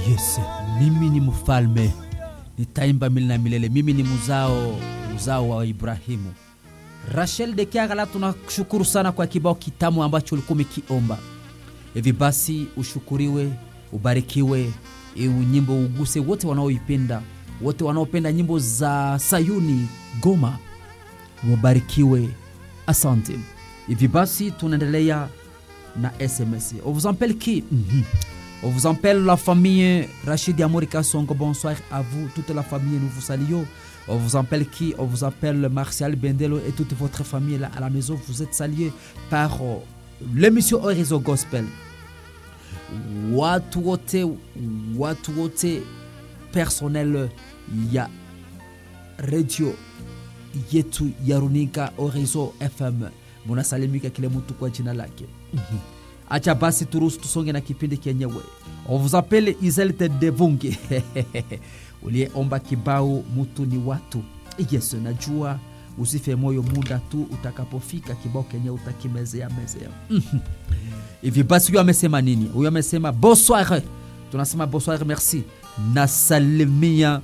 Yes, mimi ni mfalme, nitaimba milele na milele. Mimi ni mzao wa Ibrahimu. Rachel de Kiagala, tunashukuru sana kwa kibao kitamu ambacho ulikuwa umekiomba. Hivi basi ushukuriwe, ubarikiwe, nyimbo uguse wote wanaoipenda, wote wanaopenda nyimbo za Sayuni Goma, mubarikiwe. Asante. Hivi basi tunaendelea na SMS. On vous appelle qui? On vous appelle la famille Rachid Amorika Songo. Bonsoir à vous, toute la famille, nous vous saluons. On vous appelle qui? On vous appelle Martial Bendelo et toute votre famille là à la maison. Vous êtes salués par l'émission Horizon Gospel. Watu wote personnel ya radio yetu ya runinga Horizon FM. Munasalimika kile mtu kwa jina lake. Acha basi turuhusu tusonge na kipindi kenyewe. On vous appelle Isel Tedevunge. Uliyeomba kibao mtu ni watu. Yes, najua usife moyo, muda tu utakapofika kibao kenyewe utakimezea. Hivi basi huyo amesema nini? Huyo amesema bonsoir. Tunasema bonsoir, merci. Nasalimia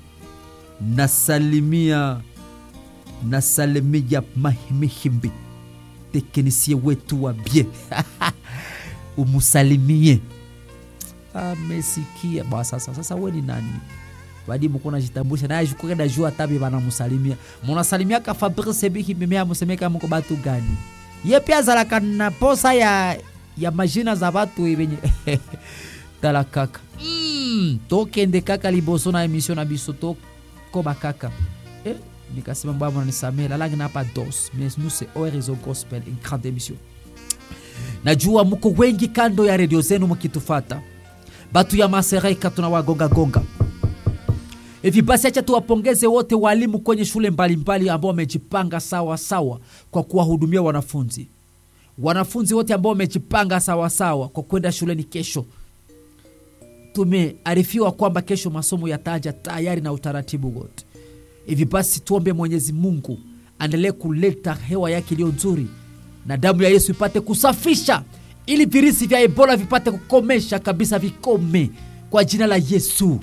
mahimihimbi teknisie wetu wa bie. Umusalimie. Amesikia. Ba sasa wewe ni nani? Wadi mkona jitambulisha na ajuko na jua tabi bana musalimia. Munasalimia ka Fabrice Biki mimea musemeka mko batu gani? Ye pia zalaka na posa ya majina za watu wenye tala kaka. Tokende kaka liboso na emission na bisoto ko bakaka. Nikasema baba nisamee la langue n'a pas d'os, mais nous c'est Horizon Gospel, une grande émission. Najua mko wengi kando ya radio zenu mkitufata. Batu ya Masereka tunawagonga. Hivi basi acha tuwapongeze wote walimu kwenye shule mbalimbali ambao wamejipanga sawa kwa kuwahudumia wanafunzi. Wanafunzi wote ambao wamejipanga sawa kwa kwenda shuleni kesho. Tumearifiwa kwamba kesho masomo yataanza tayari na utaratibu wote. Hivi basi tuombe Mwenyezi Mungu aendelee kuleta hewa yake iliyo nzuri na damu ya Yesu ipate kusafisha ili virusi vya Ebola vipate kukomesha kabisa, vikome kwa jina la Yesu.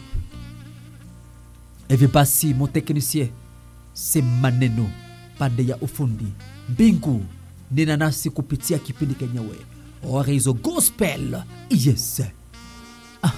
Hivi basi mon technicien maneno pande ya ufundi mbingu nina nasi kupitia kipindi kenyewe Horizon Gospel. Yes.